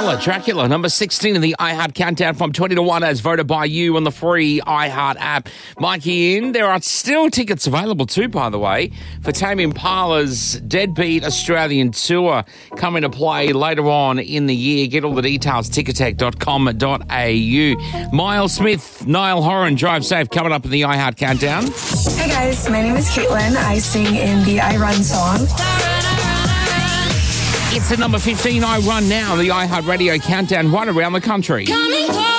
Impala, Dracula, number 16 in the iHeart Countdown from 20 to 1 as voted by you on the free iHeart app. Mikey in. There are still tickets available too, by the way, for Tame Impala's Deadbeat Australian Tour coming to play later on in the year. Get all the details, ticketek.com.au. Miles Smith, Niall Horan, Drive Safe, coming up in the iHeart Countdown. Hey guys, my name is Caitlin. I sing in the I Run song. It's the number 15 I Run Now, the iHeart Radio Countdown right around the country. Coming close.